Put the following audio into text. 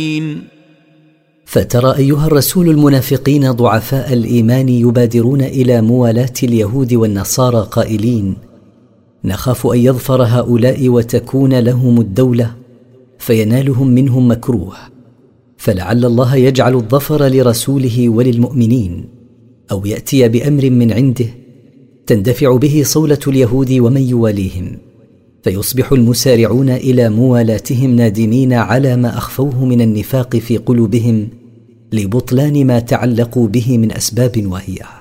فترى أيها الرسول المنافقين ضعفاء الإيمان يبادرون إلى موالاة اليهود والنصارى قائلين: نخاف أن يظفر هؤلاء وتكون لهم الدولة فينالهم منهم مكروه، فلعل الله يجعل الظفر لرسوله وللمؤمنين، أو يأتي بأمر من عنده تندفع به صولة اليهود ومن يواليهم، فيصبح المسارعون إلى موالاتهم نادمين على ما أخفوه من النفاق في قلوبهم لبطلان ما تعلقوا به من أسباب واهية.